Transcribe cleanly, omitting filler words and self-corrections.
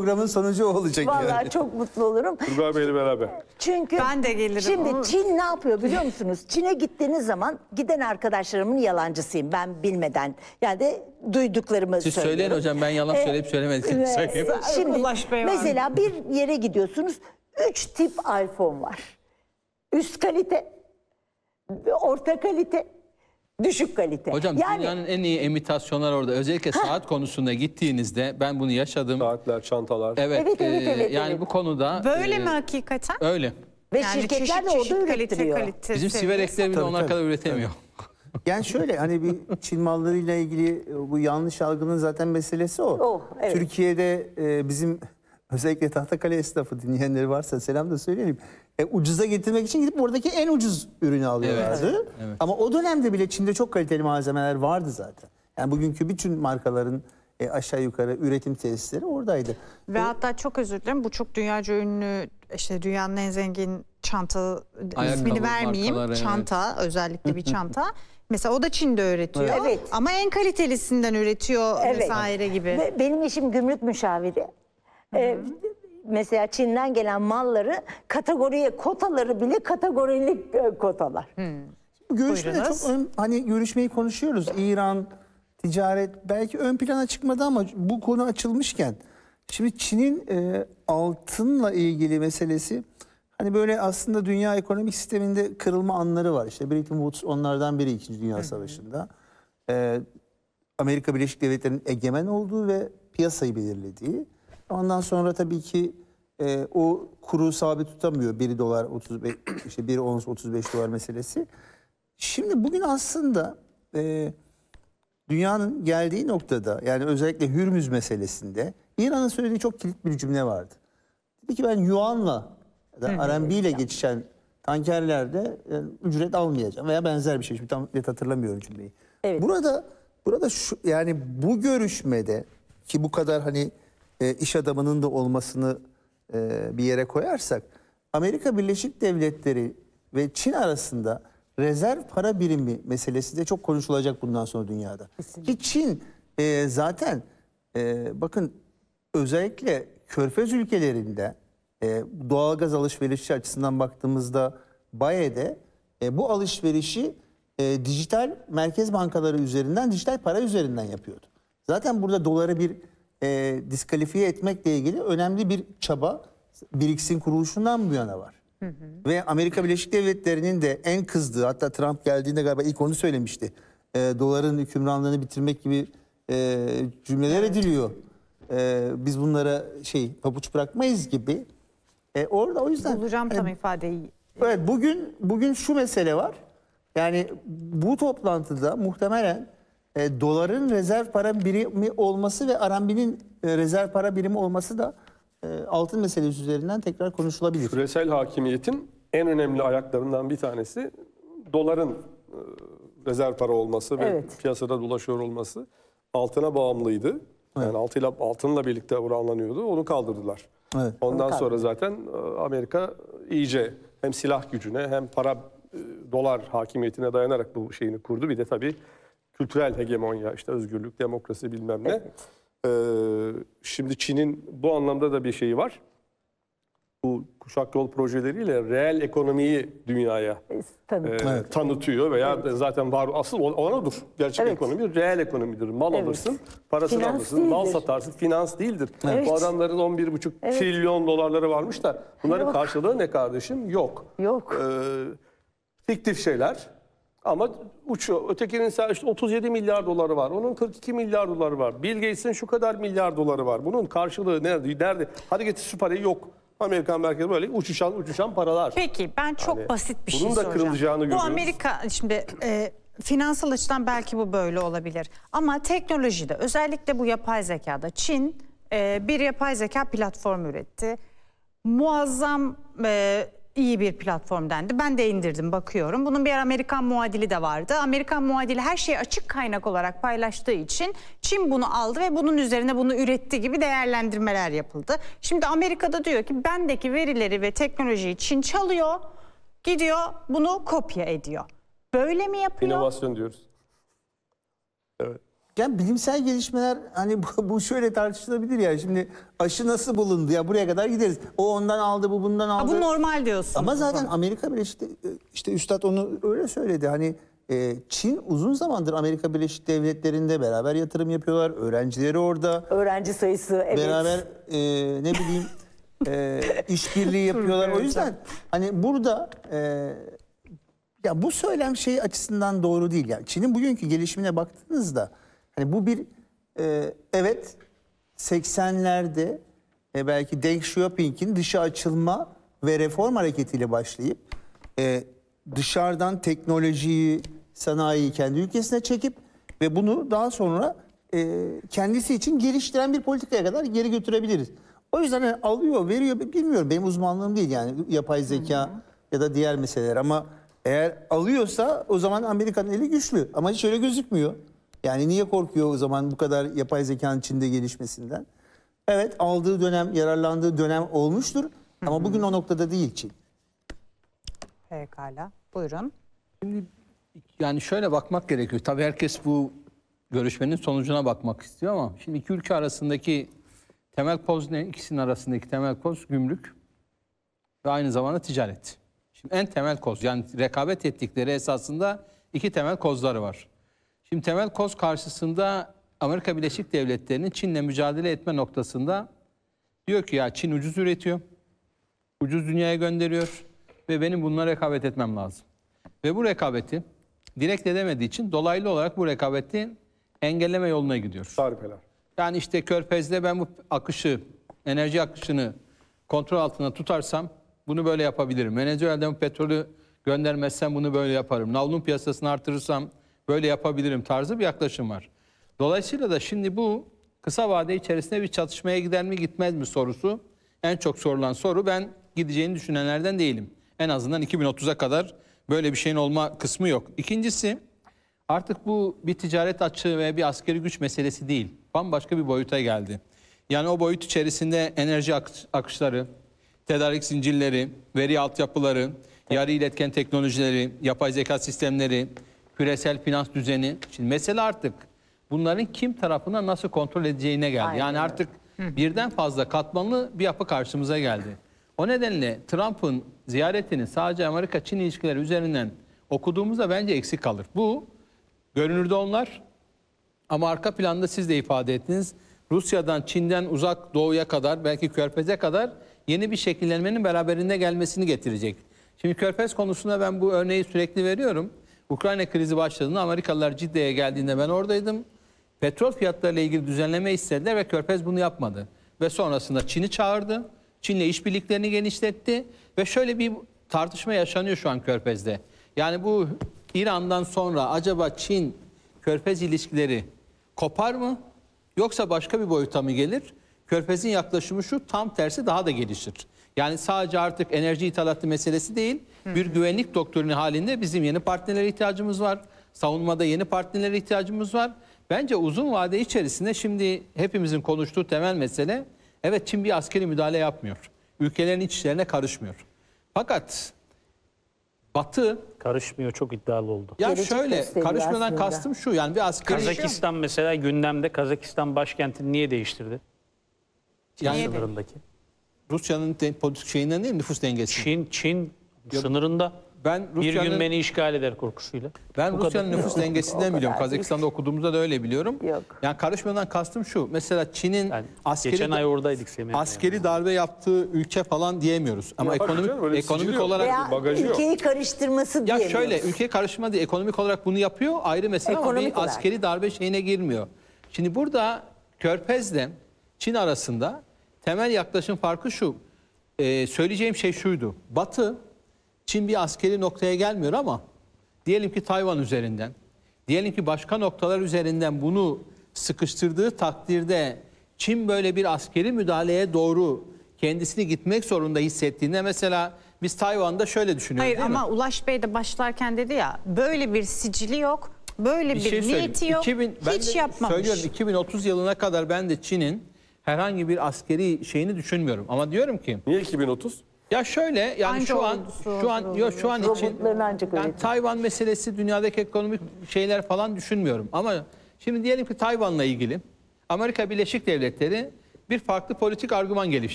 programın sonucu o olacak. Vallahi yani. çok mutlu olurum. Turgay Bey'le beraber. Çünkü Ben de gelirim. şimdi Ama- Çin ne yapıyor biliyor musunuz? Çin'e gittiğiniz zaman giden arkadaşlarımın yalancısıyım ben bilmeden. Yani de duyduklarımı Siz söylüyorum. söyleyin hocam, ben yalan söyleyip söylemediklerini söyleyeyim. Şimdi Ulaş Bey var mı? mesela bir yere gidiyorsunuz. 3 tip iPhone var. Üst kalite, orta kalite, düşük kalite. Hocam yani dünyanın en iyi imitasyonları orada. Özellikle saat konusunda gittiğinizde ben bunu yaşadım. Saatler, çantalar. Evet, Evet, yani evet. bu konuda Böyle mi hakikaten? öyle. ve Yani şirketler de çeşit orada kalite, ürettiriyor. kalite Bizim seviyesi. siverekler bile Tabii, onlar tabii. kadar üretemiyor. Yani şöyle hani bir Çin mallarıyla ilgili bu yanlış algının zaten meselesi o. Oh, evet. Türkiye'de bizim özellikle Tahtakale esnafı dinleyenleri varsa selam da söyleyelim. Ucuza getirmek için gidip oradaki en ucuz ürünü alıyorlardı. Evet. Ama o dönemde bile Çin'de çok kaliteli malzemeler vardı zaten. Yani bugünkü bütün markaların aşağı yukarı üretim tesisleri oradaydı. Ve hatta çok özür dilerim, bu çok dünyaca ünlü, işte dünyanın en zengin çanta, Ayakkabı ismini vermeyeyim, markaları, evet. çanta, özellikle bir çanta. Mesela o da Çin'de üretiyor. Evet. Ama en kalitelisinden üretiyor vesaire gibi. Ve benim eşim gümrük müşaviri. Mesela Çin'den gelen malları kategoriye, kotaları bile kategorilik kotalar. Görüşmede Buyurunuz. çok hani görüşmeyi konuşuyoruz. İran, ticaret belki ön plana çıkmadı ama bu konu açılmışken şimdi Çin'in altınla ilgili meselesi hani böyle aslında dünya ekonomik sisteminde kırılma anları var. İşte Bretton Woods onlardan biri 2. Dünya Savaşı'nda. Amerika Birleşik Devletleri'nin egemen olduğu ve piyasayı belirlediği. Ondan sonra tabii ki o kuru sabit tutamıyor. 1 dolar 35, işte 1 ons 35 dolar meselesi. Şimdi bugün aslında dünyanın geldiği noktada yani özellikle Hürmüz meselesinde İran'ın söylediği çok kilit bir cümle vardı. Dedi ki ben Yuan'la RMB ile geçişen tankerlerde ücret almayacağım veya benzer bir şey. Şimdi tam net hatırlamıyorum cümleyi. Evet. Burada şu yani bu görüşmede ki bu kadar hani iş adamının da olmasını bir yere koyarsak Amerika Birleşik Devletleri ve Çin arasında rezerv para birimi meselesi de çok konuşulacak bundan sonra dünyada. Ki Çin zaten bakın özellikle Körfez ülkelerinde doğalgaz alışverişi açısından baktığımızda BAE'de bu alışverişi dijital merkez bankaları üzerinden, dijital para üzerinden yapıyordu. Zaten burada doları bir diskalifiye etmekle ilgili önemli bir çaba BRICS'in kuruluşundan bu yana var. Ve Amerika Birleşik Devletleri'nin de en kızdığı, hatta Trump geldiğinde galiba ilk onu söylemişti. Doların hükümranlığını bitirmek gibi cümleler ediliyor. Biz bunlara pabuç bırakmayız gibi. Orada o yüzden Bulacağım tam ifadeyi. evet, bugün şu mesele var. Yani bu toplantıda muhtemelen doların rezerv para birimi olması ve RMB'nin rezerv para birimi olması da altın meselesi üzerinden tekrar konuşulabilir. Küresel hakimiyetin en önemli ayaklarından bir tanesi doların rezerv para olması ve Evet. piyasada dolaşıyor olması. Altına bağımlıydı. Yani altınla birlikte oranlanıyordu. Onu kaldırdılar. Evet. Ondan sonra zaten Amerika iyice hem silah gücüne hem para dolar hakimiyetine dayanarak bu şeyini kurdu. Bir de tabii kültürel hegemonya, işte özgürlük, demokrasi bilmem ne. Şimdi Çin'in bu anlamda da bir şeyi var. Bu kuşak yol projeleriyle reel ekonomiyi dünyaya tanıtıyor veya zaten var, asıl olan odur. Gerçek ekonomi reel ekonomidir. Mal alırsın, parasını Finans alırsın, değildir. mal satarsın, finans değildir. Evet. Bu adamların 11,5 trilyon dolarları varmış da bunların Yok. karşılığı ne kardeşim? Yok. Yok. Fiktif şeyler ama uçuyor. Ötekinin işte 37 milyar doları var. Onun 42 milyar doları var. Bill Gates'in şu kadar milyar doları var. Bunun karşılığı nerede? Hadi getir şu parayı, yok. Amerikan merkezi böyle uçuşan paralar. Peki ben çok Yani basit bir şey bunun da soracağım. kırılacağını Bu görüyoruz. Amerika şimdi finansal açıdan belki bu böyle olabilir. Ama teknolojide özellikle bu yapay zekada Çin bir yapay zeka platformu üretti. Muazzam iyi bir platform dendi. Ben de indirdim, bakıyorum. Bunun bir Amerikan muadili de vardı. Amerikan muadili her şeyi açık kaynak olarak paylaştığı için Çin bunu aldı ve bunun üzerine bunu üretti gibi değerlendirmeler yapıldı. Şimdi Amerika'da diyor ki bendeki verileri ve teknolojiyi Çin çalıyor, gidiyor bunu kopya ediyor. Böyle mi yapıyor? İnovasyon diyoruz. Evet. Yani bilimsel gelişmeler hani bu şöyle tartışılabilir ya. Şimdi aşı nasıl bulundu ya, buraya kadar gideriz. O ondan aldı, bu bundan aldı. Bu normal diyorsun. Ama zaten Amerika Birleşik işte Üstad onu öyle söyledi. Hani Çin uzun zamandır Amerika Birleşik Devletleri'nde beraber yatırım yapıyorlar. Öğrencileri orada. Öğrenci sayısı evet. Beraber ne bileyim işbirliği yapıyorlar. O yüzden hani burada ya bu söylem şey açısından doğru değil. Yani Çin'in bugünkü gelişimine baktığınızda hani bu bir evet 80'lerde belki Deng Xiaoping'in dışa açılma ve reform hareketiyle başlayıp dışarıdan teknolojiyi, sanayiyi kendi ülkesine çekip ve bunu daha sonra kendisi için geliştiren bir politikaya kadar geri götürebiliriz. O yüzden hani alıyor, veriyor, bilmiyorum, benim uzmanlığım değil yani yapay zeka ya da diğer meseleler, ama eğer alıyorsa o zaman Amerika'nın eli güçlü, ama hiç öyle gözükmüyor. Yani niye korkuyor o zaman bu kadar yapay zekanın Çin'de gelişmesinden? Evet, aldığı dönem, yararlandığı dönem olmuştur ama bugün o noktada değil Çin. Pekala. Buyurun. Şimdi yani şöyle bakmak gerekiyor. Tabii herkes bu görüşmenin sonucuna bakmak istiyor ama şimdi iki ülke arasındaki temel koz ne? İkisinin arasındaki temel koz gümrük ve aynı zamanda ticaret. Şimdi en temel koz, yani rekabet ettikleri esasında iki temel kozları var. Şimdi temel koz karşısında Amerika Birleşik Devletleri'nin Çin'le mücadele etme noktasında diyor ki ya Çin ucuz üretiyor, ucuz dünyaya gönderiyor ve benim bununla rekabet etmem lazım. Ve bu rekabeti direkt edemediği için dolaylı olarak bu rekabeti engelleme yoluna gidiyor. Tarifeler. Yani işte Körfez'de ben bu akışı, enerji akışını kontrol altında tutarsam bunu böyle yapabilirim. Venezuela'dan petrolü göndermezsem bunu böyle yaparım. Navlun piyasasını artırırsam böyle yapabilirim tarzı bir yaklaşım var. Dolayısıyla da şimdi bu kısa vade içerisinde bir çatışmaya gider mi gitmez mi sorusu en çok sorulan soru. Ben gideceğini düşünenlerden değilim. En azından 2030'a kadar böyle bir şeyin olma kısmı yok. İkincisi, artık bu bir ticaret açığı ve bir askeri güç meselesi değil. Bambaşka bir boyuta geldi. Yani o boyut içerisinde enerji akışları, tedarik zincirleri, veri altyapıları, yarı iletken teknolojileri, yapay zeka sistemleri, küresel finans düzeni. Şimdi mesele artık bunların kim tarafından nasıl kontrol edeceğine geldi. Aynen Yani artık birden fazla katmanlı bir yapı karşımıza geldi. O nedenle Trump'ın ziyaretini sadece Amerika-Çin ilişkileri üzerinden okuduğumuzda bence eksik kalır. Bu görünürde onlar ama arka planda siz de ifade ettiniz. Rusya'dan, Çin'den uzak doğuya kadar, belki Körfez'e kadar yeni bir şekillenmenin beraberinde gelmesini getirecek. Şimdi Körfez konusunda ben bu örneği sürekli veriyorum. Ukrayna krizi başladığında Amerikalılar Cidde'ye geldiğinde ben oradaydım. Petrol fiyatlarıyla ilgili düzenleme istediler ve Körfez bunu yapmadı. Ve sonrasında Çin'i çağırdı. Çin'le işbirliklerini genişletti. Ve şöyle bir tartışma yaşanıyor şu an Körfez'de. Yani bu İran'dan sonra acaba Çin-Körfez ilişkileri kopar mı? Yoksa başka bir boyuta mı gelir? Körfez'in yaklaşımı şu, tam tersi daha da gelişir. Yani sadece artık enerji ithalatı meselesi değil, bir güvenlik doktrini halinde bizim yeni partnerlere ihtiyacımız var. Savunmada yeni partnerlere ihtiyacımız var. Bence uzun vade içerisinde şimdi hepimizin konuştuğu temel mesele, evet Çin bir askeri müdahale yapmıyor. Ülkelerin iç işlerine karışmıyor. Fakat Batı Karışmıyor, çok iddialı oldu. ya Gelecek şöyle gösteriyor karışmadan aslında. kastım şu, yani bir askeri Kazakistan mesela gündemde. Kazakistan başkentini niye değiştirdi? yani Sınırındaki. Rusya'nın politik şeyinden değil, nüfus dengesi. Çin sınırında Ben bir gün Rusya'nın beni işgal eder korkusuyla. Ben Bu Rusya'nın kadar. nüfus dengesinden O biliyorum. kadar Kazakistan'da okuduğumuzda da öyle biliyorum. Yok. Yani karışmadan kastım şu. Mesela Çin'in Yani askeri geçen ay oradaydık Semih. askeri darbe yaptığı ülke falan diyemiyoruz. Ama Yapar canım, öyle bir ekonomik sicili yok. olarak Veya bagajı yok. ülkeyi karıştırması ya diyemiyoruz. şöyle ülke karışma değil, ekonomik olarak bunu yapıyor ayrı mesele, ama Ekonomik bir olarak. askeri darbe şeyine girmiyor. Şimdi burada Körfez'le Çin arasında temel yaklaşım farkı şu. Söyleyeceğim şey şuydu. Batı, Çin bir askeri noktaya gelmiyor ama diyelim ki Tayvan üzerinden, diyelim ki başka noktalar üzerinden bunu sıkıştırdığı takdirde Çin böyle bir askeri müdahaleye doğru kendisini gitmek zorunda hissettiğinde, mesela biz Tayvan'da şöyle düşünüyoruz Hayır değil mi? ama Ulaş Bey de başlarken dedi ya, böyle bir sicili yok, böyle bir, şey söyleyeyim. niyeti yok, Ben hiç de yapmamış. söylüyorum, 2030 yılına kadar ben de Çin'in herhangi bir askeri şeyini düşünmüyorum. Ama diyorum ki Niye 2030? ya şöyle, yani Anca şu an ordusu için Robotların ancak yani öğretim. Tayvan meselesi, dünyadaki ekonomik şeyler falan düşünmüyorum. Ama Şimdi diyelim ki Tayvan'la ilgili Amerika Birleşik Devletleri bir farklı politik argüman geliştirdi.